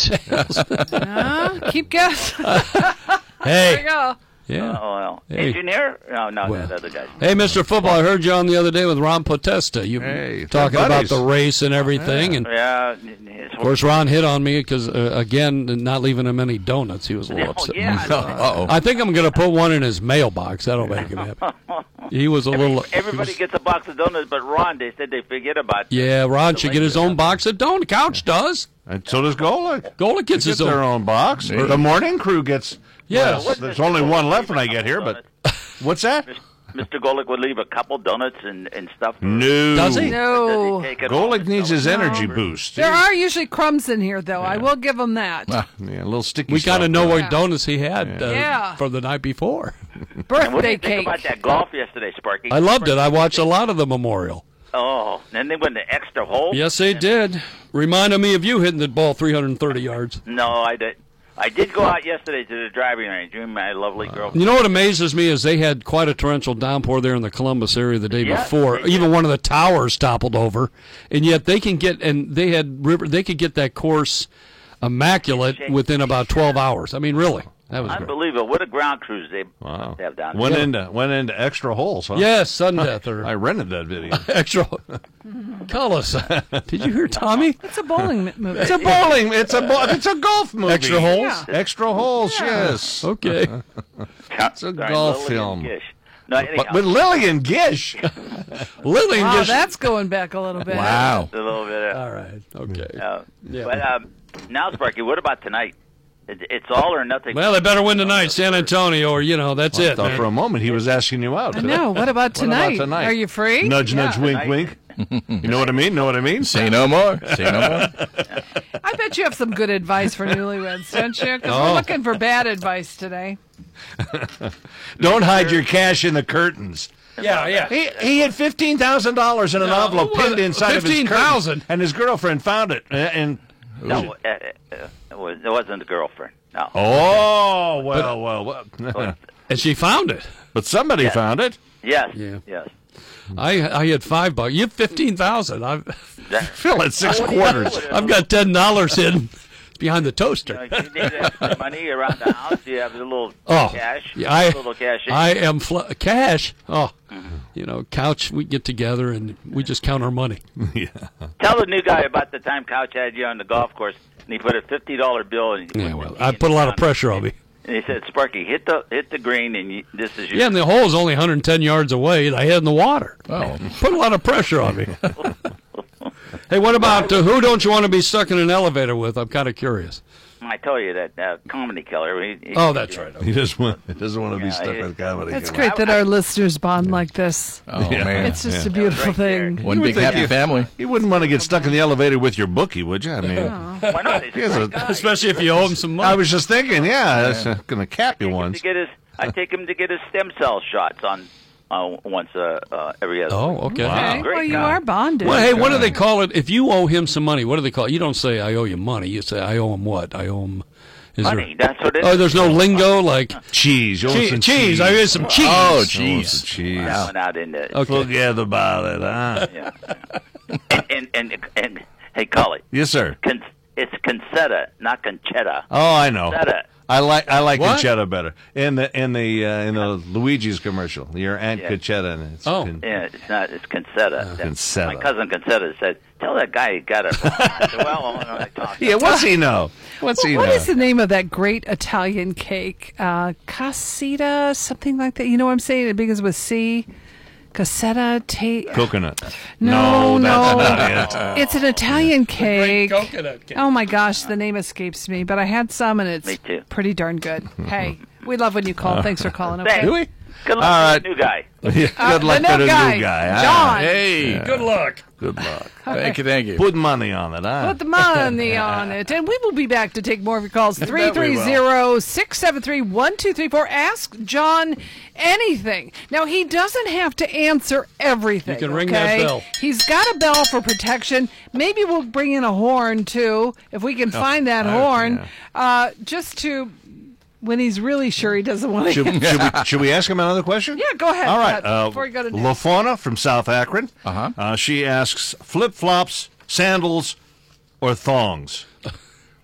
details. Keep guessing. Hey. There you go. Yeah. Oh, well. Hey. Engineer? No, Well. that other guy. Hey, Mr. Football, I heard you on the other day with Ron Potesta. You talking about buddies. the race and everything. And, Yeah. of course, Ron hit on me because, again, not leaving him any donuts. He was a little upset. Yeah. Uh-oh. I think I'm going to put one in his mailbox. That'll make him happy. He was a little... Everybody gets a box of donuts, but Ron, they said they forget about. Yeah, Ron should get his own box of donuts. Couch does. And so does Golick. Golick gets They his get their own. own box. The morning crew gets. Yes. Well, there's only one left when I get here, but what's that? Mr. Golick would leave a couple donuts and stuff. No. Does he? No. Golick needs his energy boost. There are usually crumbs in here, though. I will give him that. Yeah, a little sticky. We got to stuff. know Yeah. what donuts he had Yeah. for the night before. And what did Birthday you think cake. about that golf yesterday, Sparky? I loved it. I watched a lot of the Memorial. Oh, and they went the extra hole. Yes, they did. Reminded me of you hitting the ball 330 yards. No, I did. I did go out yesterday to the driving range. You and my lovely girlfriend. You know what amazes me is they had quite a torrential downpour there in the Columbus area the day Yeah, before. they Even one of the towers toppled over, and yet they can get they could get that course immaculate within about 12 hours. I mean, really, that was great. Unbelievable. What a ground cruise they must have down there. Went into extra holes, huh? Yes, sudden death or I rented that video. extra. Call us. Did you hear Tommy? It's a bowling movie. It's a bowling. It's a golf movie. Extra holes. Yeah. Extra holes. Yes. Okay. It's a golf film. Gish. No, anyhow, But Lillian Gish. Lillian Wow, just. that's going back a little bit. Wow. a little bit. All right. Okay. Yeah. But now, Sparky, what about tonight? It's all or nothing. Well, they better win tonight, San Antonio, or that's I it. thought Man. for a moment he was asking you out. I know. What about tonight? tonight? Are you free? Nudge, Yeah. nudge, wink, wink. You know what I mean? Know what I mean? Say no more. Say no more. I bet you have some good advice for newlyweds, don't you? Because Oh. we're looking for bad advice today. Don't hide your cash in the curtains. Yeah. He had $15,000 in an envelope what- pinned inside of his curtain, 15,000? and his girlfriend found it. And No, it wasn't a girlfriend. No. oh well. And she found it. But somebody found it. Yes. Yeah. Yes. I had $5. You have 15,000. Phil had 6 quarters. I've got $10 hidden behind the toaster. You need extra money around the house. You have a little Oh, cash. yeah, A little cash. I am cash. Oh, couch. We get together and we just count our money. Tell the new guy about the time Couch had you on the golf course, and he put a $50 bill. And Yeah, well, I put a lot of pressure on me. And he said, "Sparky, hit the green, and this is your." Yeah, and the hole's only 110 yards away, and I hit in the water. Oh. Put a lot of pressure on me. Hey, what about who don't you want to be stuck in an elevator with? I'm kind of curious. I told you that comedy killer. Oh, that's right. He doesn't want to be Yeah, stuck with comedy. It's killer. great that our listeners bond like this. Oh, man. It's just a beautiful Right there. thing. One You would big think happy you- family. You wouldn't want to get stuck in the elevator with your bookie, would you? I mean, Why not? He's a Here's great a- guy. Especially if you owe him some money. I was just thinking, that's going to cap you Take him once. to get his. I take him to get his stem cell shots on once every other. Oh, okay. Okay. Great Well, you guy. are bonded. Well, hey, what do they call it? If you owe him some money, what do they call it? You don't say, I owe you money. You say, I owe him what? I owe him... Is Money. That's what it is. Oh, there's no lingo like... Cheese. You want some cheese. I owe some cheese. Oh, You want jeez. some cheese. I went out into. Okay. Forget about it, huh? Yeah. and hey, Cully, Yes, sir. it's Concetta, not Conchetta. Oh, I know. Concetta. I like What? Conchetta better. In the Luigi's commercial, your Aunt Yeah. Conchetta. And it's Oh. Yeah, it's not. It's Concetta. Concetta. My cousin Concetta said, "Tell that guy he got it." I said, well, I talked. Yeah, what's he know? What's he What know? is the name of that great Italian cake? Casita, something like that. You know what I'm saying? It begins with C. Cassetta, Coconut. No, that's no. not it. It's an Italian cake. coconut cake. Oh my gosh, the name escapes me, but I had some and it's Me too. pretty darn good. Hey, we love when you call. Thanks for calling. Okay. Thanks. Do we? Good luck All to the new guy. Good luck the to the new new guy. huh? John. Hey. Good luck. Good luck. Thank you. Thank you. Put money on it, huh? Put the money on it. And we will be back to take more of your calls. 330-673-1234. Ask John anything. Now, he doesn't have to answer everything. You can ring that okay? bell. He's got a bell for protection. Maybe we'll bring in a horn, too, if we can find that horn, just to... when he's really sure he doesn't want to. Should we ask him another question? Yeah, go ahead. All right. Before we go to LaFauna from South Akron. Uh-huh. She asks, flip-flops, sandals, or thongs?